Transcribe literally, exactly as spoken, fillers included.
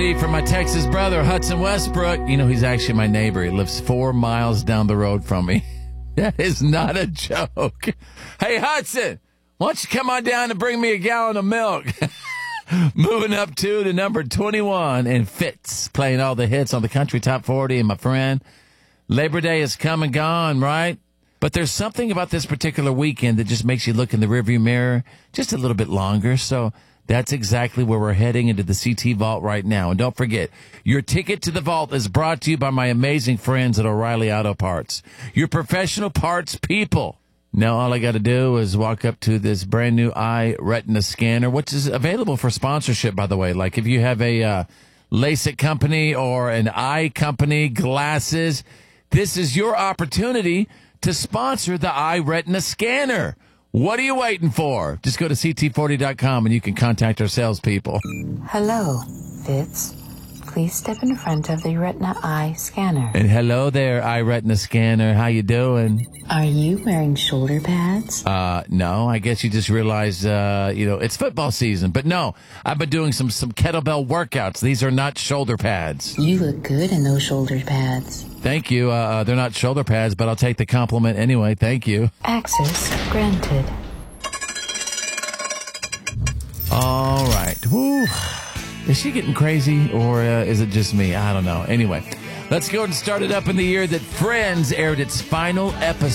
City for my Texas brother, Hudson Westbrook. You know, he's actually my neighbor. He lives four miles down the road from me. That is not a joke. Hey, Hudson, why don't you come on down and bring me a gallon of milk? Moving up to the number twenty-one and Fitz, playing all the hits on the Country Top forty. And my friend, Labor Day is come and gone, right? But there's something about this particular weekend that just makes you look in the rearview mirror just a little bit longer. So that's exactly where we're heading, into the C T Vault right now. And don't forget, your ticket to the Vault is brought to you by my amazing friends at O'Reilly Auto Parts, your professional parts people. Now all I got to do is walk up to this brand new eye retina scanner, which is available for sponsorship, by the way. Like if you have a uh, LASIK company or an eye company, glasses, this is your opportunity to sponsor the eye retina scanner. What are you waiting for? Just go to C T forty dot com and you can contact our salespeople. Hello, Fitz. Please step in front of the Retina Eye Scanner. And hello there, eye retina scanner. How you doing? Are you wearing shoulder pads? Uh, no, I guess you just realized, uh, you know, it's football season. But no, I've been doing some, some kettlebell workouts. These are not shoulder pads. You look good in those shoulder pads. Thank you. Uh, they're not shoulder pads, but I'll take the compliment anyway. Thank you. Access granted. All right. Woo. Is she getting crazy, or uh, is it just me? I don't know. Anyway, let's go and start it up in the year that Friends aired its final episode.